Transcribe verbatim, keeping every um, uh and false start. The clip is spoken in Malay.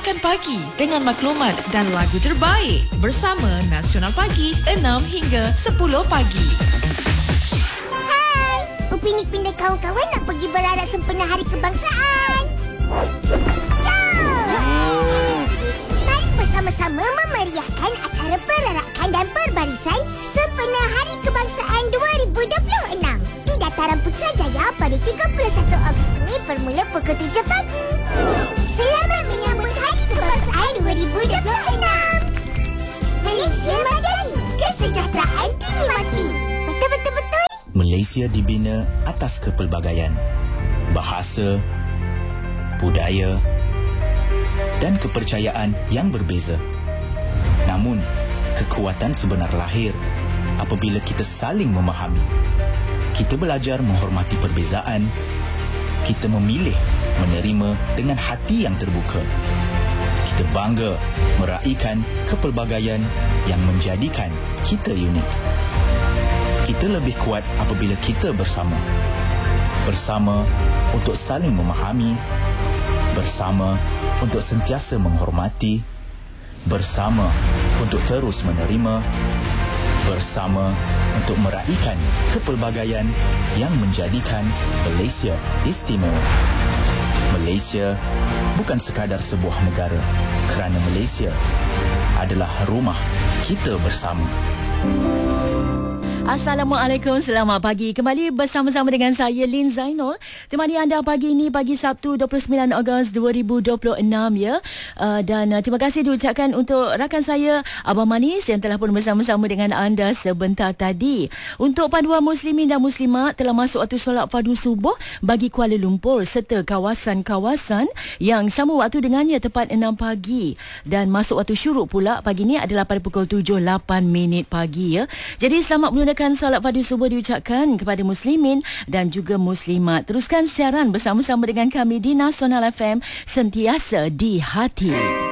Mulakan pagi dengan maklumat dan lagu terbaik bersama Nasional Pagi enam hingga sepuluh pagi. Hai, Upin Ipin dan kawan-kawan nak pergi berarak sempena Hari Kebangsaan. Jom! Mari bersama-sama memeriahkan acara perarakan dan perbarisan sempena Hari Kebangsaan dua ribu dua puluh enam di Dataran Putrajaya pada tiga puluh satu Ogos ini bermula pukul tujuh pagi. Selamat menyambut Hari Kebangsaan dua ribu dua puluh enam. Malaysia Madani, kesejahteraan dinikmati. Betul-betul-betul. Malaysia dibina atas kepelbagaian, bahasa, budaya dan kepercayaan yang berbeza. Namun, kekuatan sebenar lahir apabila kita saling memahami. Kita belajar menghormati perbezaan. Kita memilih menerima dengan hati yang terbuka. Kita bangga meraihkan kepelbagaian yang menjadikan kita unik. Kita lebih kuat apabila kita bersama. Bersama untuk saling memahami. Bersama untuk sentiasa menghormati. Bersama untuk terus menerima. Bersama untuk meraihkan kepelbagaian yang menjadikan Malaysia istimewa. Malaysia bukan sekadar sebuah negara, kerana Malaysia adalah rumah kita bersama. Assalamualaikum, selamat pagi. Kembali bersama-sama dengan saya Lin Zainul. Temani anda pagi ini, pagi Sabtu dua puluh sembilan Ogos dua ribu dua puluh enam ya. Uh, dan uh, terima kasih diucapkan untuk rakan saya Abang Manis yang telah pun bersama-sama dengan anda sebentar tadi. Untuk panduan muslimin dan muslimat, telah masuk waktu solat fardu subuh bagi Kuala Lumpur serta kawasan-kawasan yang sama waktu dengannya tepat enam pagi. Dan masuk waktu syuruk pula pagi ni adalah pada pukul tujuh lapan minit pagi ya. Jadi selamat menunaikan solat fardu subuh diucapkan kepada muslimin dan juga muslimat. Teruskan siaran bersama-sama dengan kami di Nasional F M, sentiasa di hati.